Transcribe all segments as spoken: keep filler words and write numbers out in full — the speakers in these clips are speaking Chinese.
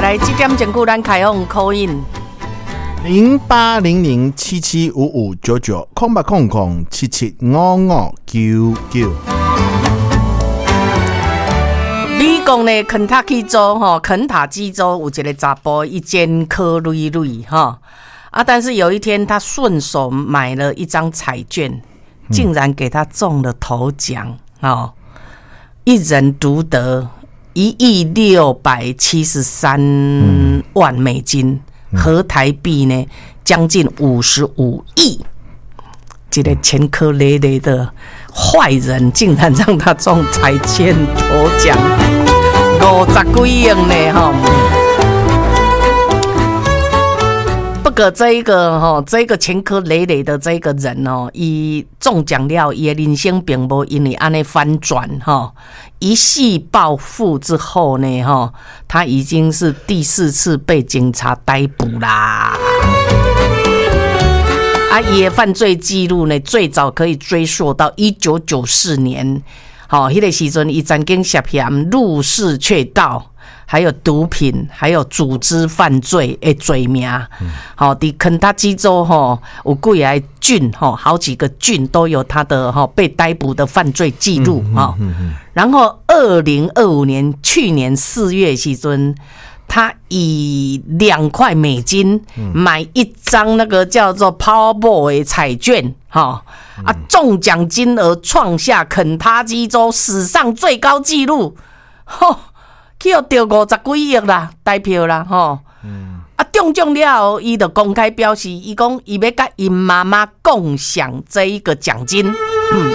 来，这点钟久咱开放 call in 零八零零七七五五九九空八空空七七五五九九。 美国呢，肯塔基州哈，肯塔基州有一个查甫，伊健康累累哈啊，但是有一天他顺手买了一张彩券，竟然给他中了头奖哦，一人独得一亿六百七十三万美金，合台币呢将近五十五亿。这个前科累累的坏人，竟然让他中彩券头奖五十几亿呢！哈。不过这一个哈，这个前科累累的这个人哦，伊中奖了，伊的人生并无因为安尼翻转哈。一夕暴富之后呢，哈，他已经是第四次被警察逮捕啦。啊，伊的犯罪记录呢，最早可以追溯到一九九四年。好，迄个时阵，伊曾经涉嫌入室窃盗，还有毒品，还有组织犯罪的罪名。好，伫肯塔基州吼，有几个郡吼，好几个郡都有他的吼被逮捕的犯罪记录哈。然后，二零二五年去年四月时阵。他以两块美金买一张那个叫做 Powerball 的彩券，哈啊，中奖金额创下肯塔基州史上最高纪录，吼，去要得五十几亿啦，台票啦，吼，啊，中奖了后，伊就公开表示，伊讲伊要甲因妈妈共享这一个奖金，嗯。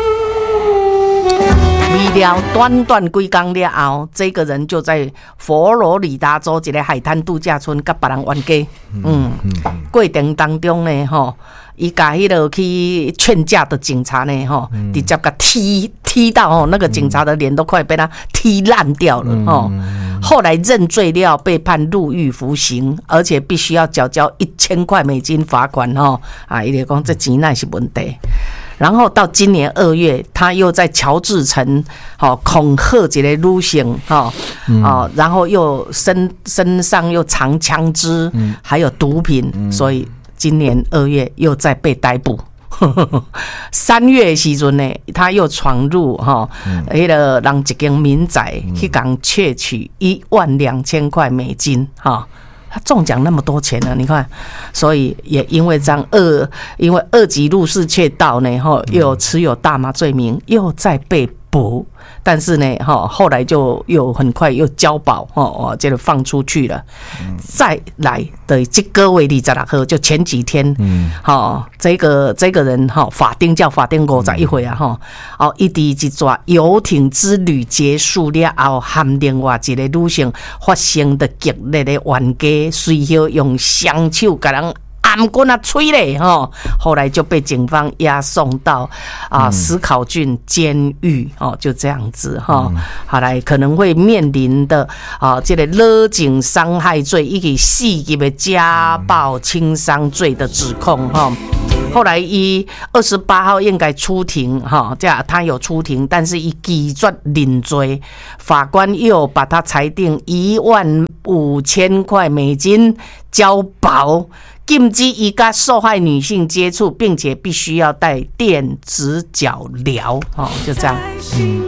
未了短短几天了后，这个人就在佛罗里达州一个海滩度假村跟别人冤家。嗯，过程当中呢，吼，伊甲迄个去劝架的警察呢，吼，直接甲踢踢到吼，那个警察的脸都快被他踢烂掉了，吼。后来认罪了，被判入狱服刑，而且必须要缴交一千块美金罚款，吼。啊，伊就讲这钱哪是问题。然后到今年二月，他又在乔治城好恐吓一个女性哈，哦，然后又身身上又藏枪支，还有毒品，所以今年二月又再被逮捕。三月的时阵呢，他又闯入哈，迄个人一间民宅去讲窃取一万两千块美金哈。他中奖那么多钱呢，你看，所以也因为这样二，因为二级入室窃盗呢，哈，又有持有大麻罪名，又再被捕，但是呢，哈，后来就又很快又交保，哦，接着放出去了。嗯、再来的这个月二十六号，就前几天，嗯，哈，这个这个人哈，法定叫法定五十一岁啊，哈，哦，一第一抓游艇之旅结束了后，和另外一个女性发生的激烈的冤家，随后用双手给人。按棍啊，吹嘞哈！后来就被警方押送到啊史考郡监狱哦，就这样子哈。后来可能会面临的啊，这个勒颈伤害罪以及四级的家暴轻伤罪的指控哈。后来一二十八号应该出庭哈，这样他有出庭，但是一拒绝认罪，法官又把他裁定一万五千块美金交保。禁止伊跟受害女性接触，并且必须要戴电子脚镣，哦，就这样。嗯，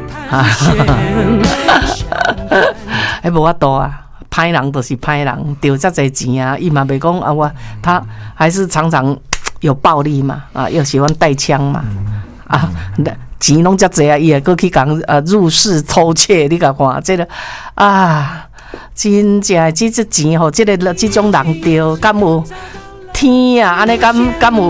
哎，无法度啊，歹人就是歹人，丢这侪钱啊，伊嘛袂讲啊，我他还是常常有暴力嘛，啊，又喜欢带枪嘛，啊，钱拢遮侪啊，伊也搁去讲啊入室偷窃，你甲看这个啊。真正这这钱吼，这个这种人着敢有天啊？安尼敢敢有